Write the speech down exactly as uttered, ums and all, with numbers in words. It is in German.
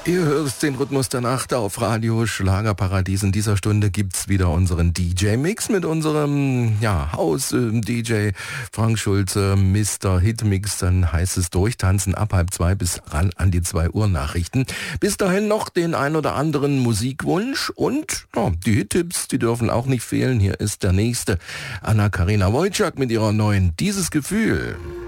Ihr hört den Rhythmus der Nacht auf Radio Schlagerparadies. In dieser Stunde gibt's wieder unseren D J-Mix mit unserem ja, Haus-D J Frank Schulze, Mister Hitmix. Dann heißt es durchtanzen ab halb zwei bis ran an die zwei Uhr Nachrichten. Bis dahin noch den ein oder anderen Musikwunsch und ja, die Hit-Tipps, die dürfen auch nicht fehlen. Hier ist der nächste, Anna-Karina Wojcik mit ihrer neuen Dieses Gefühl.